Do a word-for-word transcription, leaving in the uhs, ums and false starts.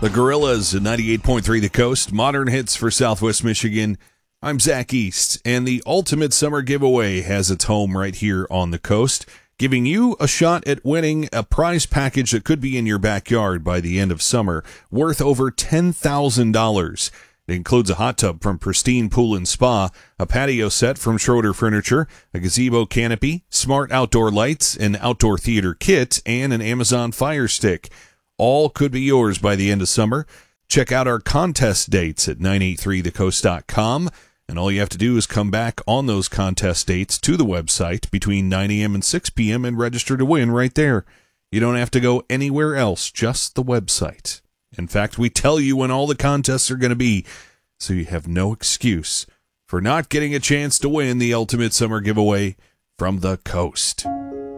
The Gorillas at ninety-eight point three The Coast. Modern hits for Southwest Michigan. I'm Zach East, and the Ultimate Summer Giveaway has its home right here on the coast, giving you a shot at winning a prize package that could be in your backyard by the end of summer, worth over ten thousand dollars. It includes a hot tub from Pristine Pool and Spa, a patio set from Schroeder Furniture, a gazebo canopy, smart outdoor lights, an outdoor theater kit, and an Amazon Fire Stick. All could be yours by the end of summer. Check out our contest dates at nine eight three the coast dot com, and all you have to do is come back on those contest dates to the website between nine a.m. and six p.m. and register to win right there. You don't have to go anywhere else, just the website. In fact, we tell you when all the contests are going to be, so you have no excuse for not getting a chance to win the Ultimate Summer Giveaway from the Coast.